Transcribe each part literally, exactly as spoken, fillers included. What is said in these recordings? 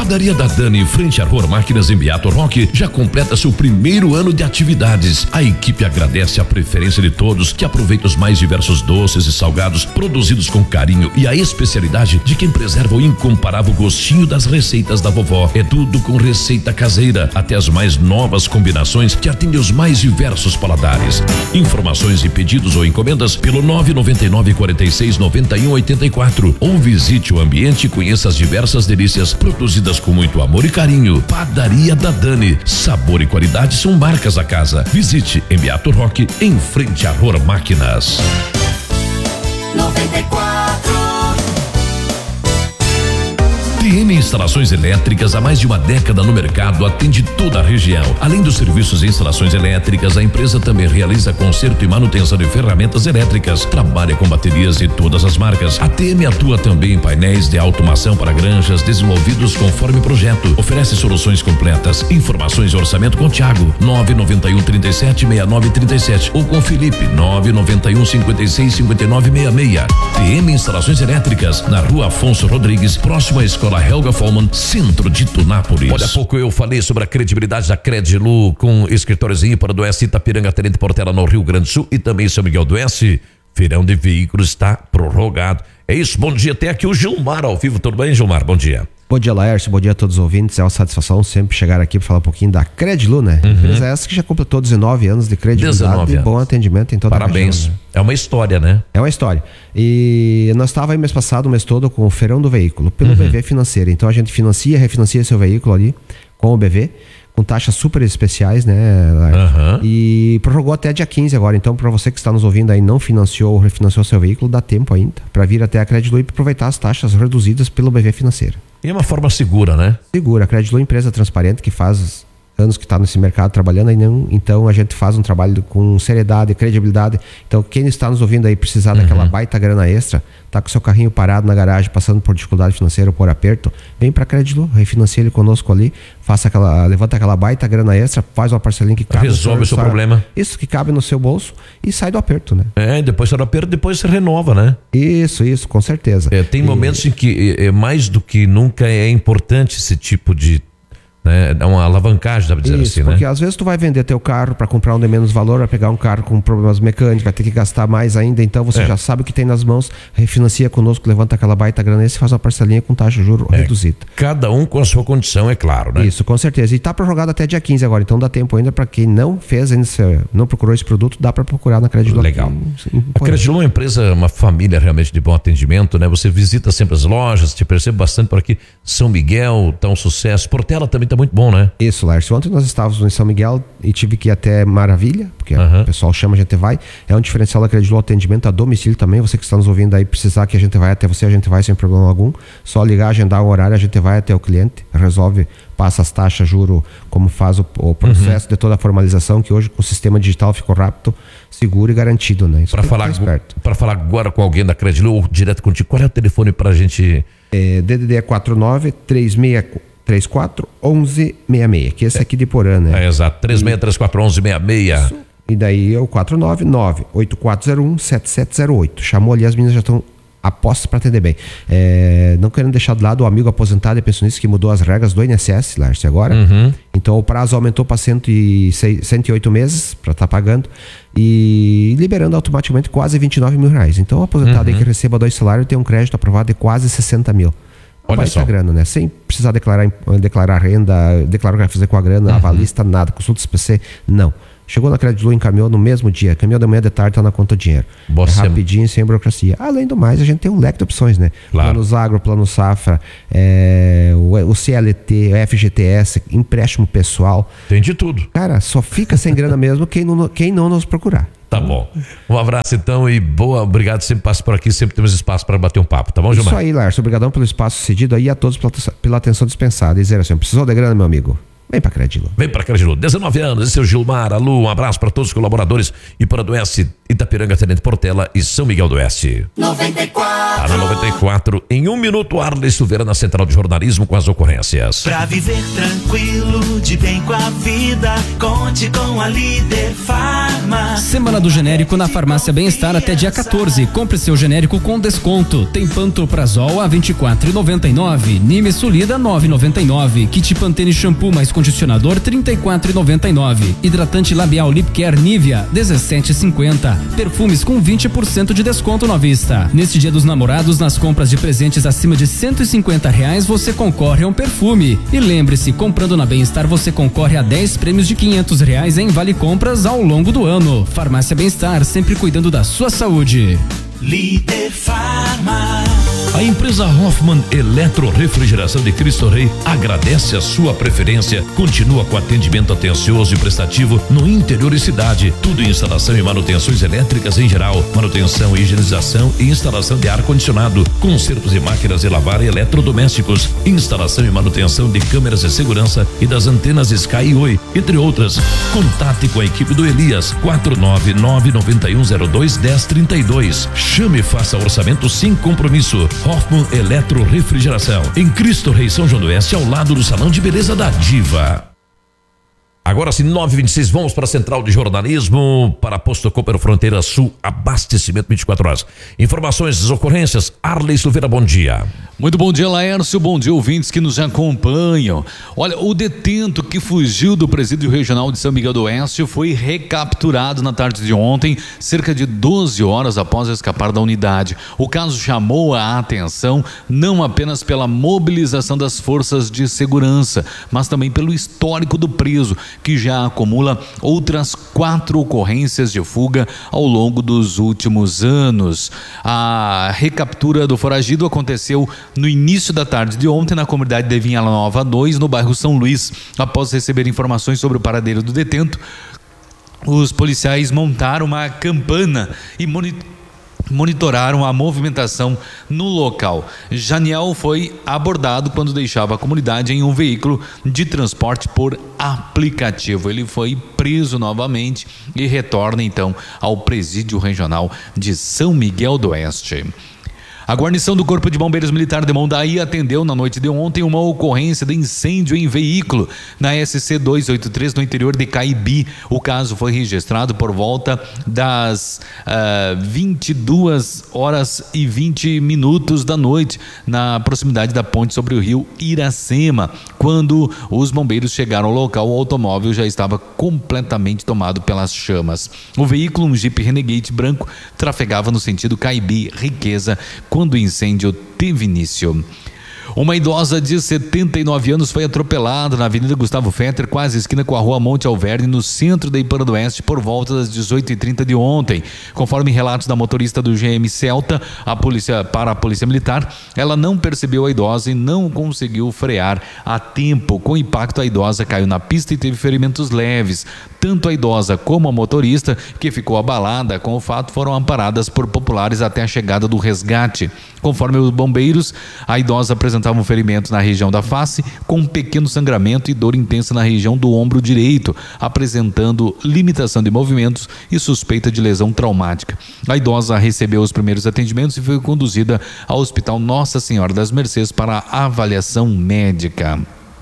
Padaria da Dani, frente à Rua Máquinas em Beato Roque, já completa seu primeiro ano de atividades. A equipe agradece a preferência de todos que aproveitam os mais diversos doces e salgados produzidos com carinho e a especialidade de quem preserva o incomparável gostinho das receitas da vovó. É tudo com receita caseira, até as mais novas combinações que atendem os mais diversos paladares. Informações e pedidos ou encomendas pelo nove nove nove, quarenta e seis, noventa e um, oitenta e quatro ou visite o ambiente e conheça as diversas delícias produzidas com muito amor e carinho. Padaria da Dani, sabor e qualidade são marcas da casa. Visite em Beato Roque, em frente à Ror Máquinas. noventa e quatro T M Instalações Elétricas, há mais de uma década no mercado, atende toda a região. Além dos serviços de instalações elétricas, a empresa também realiza conserto e manutenção de ferramentas elétricas. Trabalha com baterias de todas as marcas. A T M atua também em painéis de automação para granjas, desenvolvidos conforme projeto. Oferece soluções completas. Informações e orçamento com Thiago, nove nove um, trinta e sete, sessenta e nove, trinta e sete, ou com Felipe, nove nove um, cinquenta e seis, cinquenta e nove, sessenta e seis. T M Instalações Elétricas, na Rua Afonso Rodrigues, próximo à Escola Helga Follman, centro de Tunápolis. Olha, há pouco eu falei sobre a credibilidade da Credilu, com escritórios em Íparo do Oeste, Itapiranga, Tenente Portela, no Rio Grande do Sul, e também São Miguel do Oeste. Feirão de veículos está prorrogado. É isso, bom dia. Até aqui o Gilmar ao vivo. Tudo bem, Gilmar? Bom dia. Bom dia, Laércio. Bom dia a todos os ouvintes. É uma satisfação sempre chegar aqui para falar um pouquinho da Credilu, né? Uhum. Empresa essa que já completou dezenove anos de credibilidade e bom atendimento em toda Parabéns. a região. Né? É uma história, né? É uma história. E nós estávamos aí mês passado, o mês todo, com o Feirão do Veículo, pelo uhum. B V Financeira. Então a gente financia, refinancia seu veículo ali com o B V, com taxas super especiais, né? Uhum. E prorrogou até dia quinze agora. Então, para você que está nos ouvindo aí, não financiou ou refinanciou seu veículo, dá tempo ainda para vir até a Credilu e aproveitar as taxas reduzidas pelo B V Financeira. E é uma forma segura, né? Segura. A Credilu é uma empresa transparente que faz anos que está nesse mercado trabalhando aí, não, então a gente faz um trabalho com seriedade, credibilidade. Então quem está nos ouvindo aí precisar uhum. daquela baita grana extra, tá com seu carrinho parado na garagem, passando por dificuldade financeira ou por aperto, vem para Credilu, refinancia ele conosco ali, faça aquela, levanta aquela baita grana extra, faz uma parcelinha que cabe, resolve o seu problema. Isso, que cabe no seu bolso e sai do aperto, né? É, depois sai do aperto, depois você renova, né? Isso, isso, com certeza. É, tem e... momentos em que é, mais do que nunca é importante esse tipo de, né, é uma alavancagem, dá pra dizer Isso, assim, porque né? às vezes tu vai vender teu carro para comprar um de menos valor, vai pegar um carro com problemas mecânicos, vai ter que gastar mais ainda, então você é. já sabe o que tem nas mãos, refinancia conosco, levanta aquela baita grana e faz uma parcelinha com taxa de juros é. reduzida. Cada um com a sua condição, é claro, né? Isso, com certeza. E tá prorrogado até dia quinze agora, então dá tempo ainda para quem não fez, ainda não procurou esse produto, dá para procurar na Credilu. Legal. Aqui, a Credilu é uma empresa, uma família realmente de bom atendimento, né? Você visita sempre as lojas, te percebe bastante por aqui. São Miguel tá um sucesso, Portela também tá muito bom, né? Isso, Lárcio. Ontem nós estávamos em São Miguel e tive que ir até Maravilha, porque uhum. o pessoal chama, a gente vai. É um diferencial da Credilu, atendimento a domicílio também. Você que está nos ouvindo aí, precisar que a gente vai até você, a gente vai sem problema algum. Só ligar, agendar o horário, a gente vai até o cliente, resolve, passa as taxas, juro, como faz o, o processo uhum. de toda a formalização, que hoje com o sistema digital ficou rápido, seguro e garantido, né? Para falar, para falar agora com alguém da Credilu ou direto contigo, qual é o telefone pra gente? É, D D D é quatro nove, três seis três quatro, um um seis seis, que esse é aqui de Porã, né? É, exato, três seis três quatro, um um seis seis. E daí é o quatro nove nove, oito quatro zero um, sete sete zero oito. Chamou ali, as meninas já estão apostas para atender bem. É, não querendo deixar de lado o amigo aposentado e pensionista que mudou as regras do I N S S, Lárcio, agora. Uhum. Então o prazo aumentou para cento e oito meses para estar tá pagando e liberando automaticamente quase vinte e nove mil reais. Então o aposentado uhum. aí que receba dois salários tem um crédito aprovado de quase sessenta mil. Olha só. Grana, né? Sem precisar declarar, declarar renda, declarar o que vai fazer com a grana, uhum. avalista, nada, consulta C P C, não. Chegou na Credilu, encaminhou no mesmo dia, caminhou da manhã, de tarde, tá na conta do dinheiro. É rapidinho, sem burocracia. Além do mais, a gente tem um leque de opções, né? Claro. Planos agro, plano safra, é, o, o C L T, o F G T S, empréstimo pessoal. Tem de tudo. Cara, só fica sem grana mesmo quem não, quem não nos procurar. Tá bom. Um abraço então e boa, obrigado, sempre passe por aqui, sempre temos espaço para bater um papo, tá bom, Gilmar? Isso aí, Lárcio, obrigadão pelo espaço cedido aí, a todos pela, pela atenção dispensada. E dizer assim, precisou de grana, meu amigo? Vem pra Credilu. Vem pra Credilu. dezenove anos, esse é o Gilmar. Alô, um abraço para todos os colaboradores. E para do Oeste, Itapiranga, Tenente Portela e São Miguel do Oeste. noventa e quatro. Tá na noventa e quatro. Em um minuto, Arley Silveira na Central de Jornalismo com as ocorrências. Pra viver tranquilo, de bem com a vida, conte com a Líder Farma. Semana do genérico na Farmácia Bem-Estar até dia quatorze. Compre seu genérico com desconto. Tem Pantoprazol a vinte e quatro reais e noventa e nove centavos. Nimesulida nove reais e noventa e nove centavos. Kit Pantene shampoo mais condicionador trinta e quatro reais e noventa e nove centavos. Hidratante labial Lip Care Nivea dezessete reais e cinquenta centavos. Perfumes com vinte por cento de desconto na vista. Neste Dia dos Namorados, nas compras de presentes acima de cento e cinquenta reais, você concorre a um perfume. E lembre-se, comprando na Bem-Estar você concorre a dez prêmios de quinhentos reais em vale compras ao longo do ano. Farmácia Bem-Estar, sempre cuidando da sua saúde. Líder Farma. A empresa Hoffman Eletrorefrigeração de Cristo Rei agradece a sua preferência, continua com atendimento atencioso e prestativo no interior e cidade, tudo em instalação e manutenções elétricas em geral, manutenção, higienização e instalação de ar-condicionado, consertos de máquinas de lavar e eletrodomésticos, instalação e manutenção de câmeras de segurança e das antenas Sky e Oi, entre outras. Contate com a equipe do Elias, quatro nove nove nove um zero dois um zero três dois. Chame e faça orçamento sem compromisso. Hoffman Eletrorefrigeração, em Cristo Rei, São João do Oeste, ao lado do Salão de Beleza da Diva. Agora sim, nove e vinte e seis, vamos para a Central de Jornalismo, para Posto Cooper Fronteira Sul, abastecimento vinte e quatro horas. Informações, ocorrências, Arley Silveira, bom dia. Muito bom dia, Laércio, bom dia, ouvintes que nos acompanham. Olha, o detento que fugiu do presídio regional de São Miguel do Oeste foi recapturado na tarde de ontem, cerca de doze horas após escapar da unidade. O caso chamou a atenção não apenas pela mobilização das forças de segurança, mas também pelo histórico do preso, que já acumula outras quatro ocorrências de fuga ao longo dos últimos anos. A recaptura do foragido aconteceu no início da tarde de ontem na comunidade de Vinhala Nova dois, no bairro São Luís. Após receber informações sobre o paradeiro do detento, os policiais montaram uma campana e monitoraram monitoraram a movimentação no local. Janiel foi abordado quando deixava a comunidade em um veículo de transporte por aplicativo. Ele foi preso novamente e retorna então ao presídio regional de São Miguel do Oeste. A guarnição do Corpo de Bombeiros Militar de Mondaí atendeu na noite de ontem uma ocorrência de incêndio em veículo na S C duzentos e oitenta e três no interior de Caibi. O caso foi registrado por volta das uh, vinte e duas horas e vinte minutos da noite, na proximidade da ponte sobre o rio Iracema. Quando os bombeiros chegaram ao local, o automóvel já estava completamente tomado pelas chamas. O veículo, um Jeep Renegade branco, trafegava no sentido Caibi-Riqueza quando o incêndio teve início. Uma idosa de setenta e nove anos foi atropelada na Avenida Gustavo Fetter, quase esquina com a Rua Monte Alverne, no centro da Ipana do Oeste, por volta das dezoito e trinta de ontem. Conforme relatos da motorista do G M Celta, a polícia, para a Polícia Militar, ela não percebeu a idosa e não conseguiu frear a tempo. Com o impacto, a idosa caiu na pista e teve ferimentos leves. Tanto a idosa como a motorista, que ficou abalada com o fato, foram amparadas por populares até a chegada do resgate. Conforme os bombeiros, a idosa apresentava um ferimento na região da face, com um pequeno sangramento e dor intensa na região do ombro direito, apresentando limitação de movimentos e suspeita de lesão traumática. A idosa recebeu os primeiros atendimentos e foi conduzida ao Hospital Nossa Senhora das Mercês para avaliação médica.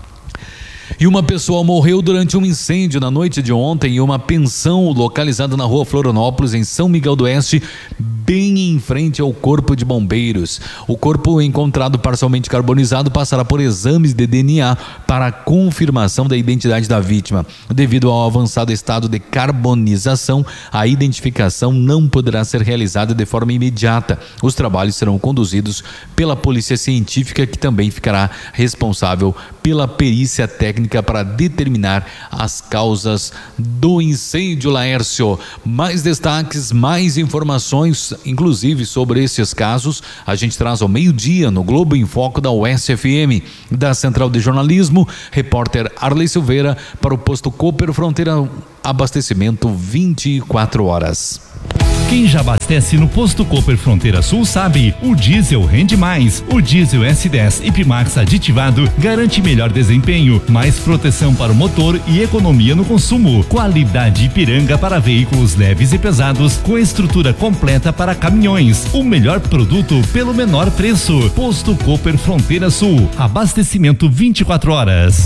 E uma pessoa morreu durante um incêndio na noite de ontem em uma pensão localizada na Rua Florianópolis, em São Miguel do Oeste, bem em frente ao Corpo de Bombeiros. O corpo, encontrado parcialmente carbonizado, passará por exames de D N A para a confirmação da identidade da vítima. Devido ao avançado estado de carbonização, a identificação não poderá ser realizada de forma imediata. Os trabalhos serão conduzidos pela Polícia Científica, que também ficará responsável pela perícia técnica para determinar as causas do incêndio. Laércio, mais destaques, mais informações, inclusive sobre esses casos, a gente traz ao meio-dia no Globo em Foco da Oeste F M. Da Central de Jornalismo, repórter Arley Silveira para o Posto Cooper Fronteira, abastecimento vinte e quatro horas. Quem já abastece no Posto Cooper Fronteira Sul sabe, o diesel rende mais. O diesel S dez Ipmax aditivado garante melhor desempenho, mais proteção para o motor e economia no consumo. Qualidade Ipiranga para veículos leves e pesados, com estrutura completa para caminhões. O melhor produto pelo menor preço. Posto Cooper Fronteira Sul. Abastecimento vinte e quatro horas.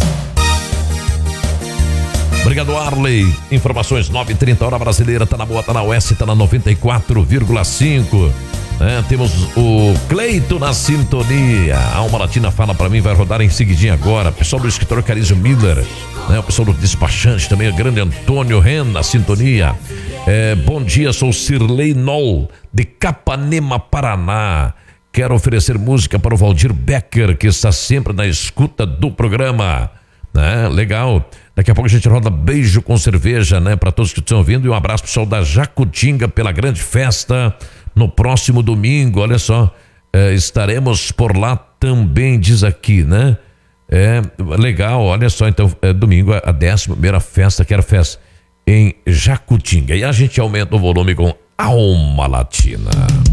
Obrigado, Arley. Informações nove e trinta, hora brasileira, tá na boa, tá na Oeste, tá na noventa e quatro vírgula cinco. É, temos o Cleito na sintonia. A Alma Latina fala pra mim, vai rodar em seguidinho agora. Pessoal do escritório Carizio Miller, né? O pessoal do despachante também, o grande Antônio Ren na sintonia. É, bom dia, sou Cirlei Nol, de Capanema, Paraná. Quero oferecer música para o Valdir Becker, que está sempre na escuta do programa. Né? Legal. Daqui a pouco a gente roda Beijo com Cerveja, né? Para todos que estão ouvindo, e um abraço pessoal da Jacutinga pela grande festa no próximo domingo. Olha só, é, estaremos por lá também, diz aqui, né? É legal, olha só, então é, domingo a décima primeira festa, que era festa em Jacutinga, e a gente aumenta o volume com Alma Latina.